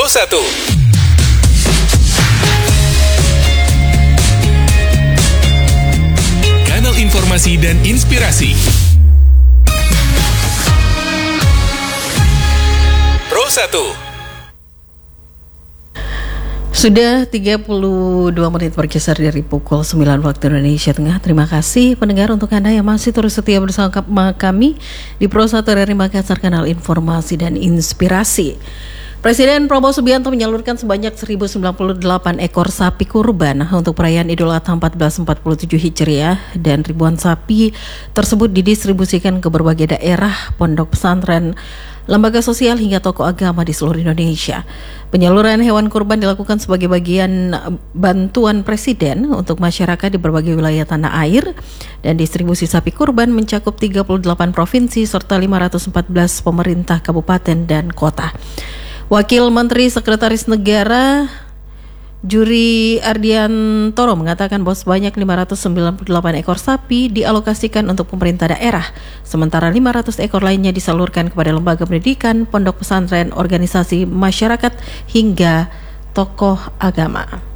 Pro 1. Kanal informasi dan inspirasi. Pro 1. Sudah 32 menit bergeser dari pukul 9 waktu Indonesia Tengah. Terima kasih pendengar untuk Anda yang masih terus setia bersama kami di Pro 1 dari Makassar, kanal informasi dan inspirasi. Presiden Prabowo Subianto menyalurkan sebanyak 1.098 ekor sapi kurban untuk perayaan Idul Adha 1447 Hijriah, dan ribuan sapi tersebut didistribusikan ke berbagai daerah, pondok pesantren, lembaga sosial hingga tokoh agama di seluruh Indonesia. Penyaluran hewan kurban dilakukan sebagai bagian bantuan Presiden untuk masyarakat di berbagai wilayah tanah air, dan distribusi sapi kurban mencakup 38 provinsi serta 514 pemerintah kabupaten dan kota. Wakil Menteri Sekretaris Negara Juri Ardiantoro mengatakan bahwa sebanyak 598 ekor sapi dialokasikan untuk pemerintah daerah, sementara 500 ekor lainnya disalurkan kepada lembaga pendidikan, pondok pesantren, organisasi masyarakat hingga tokoh agama.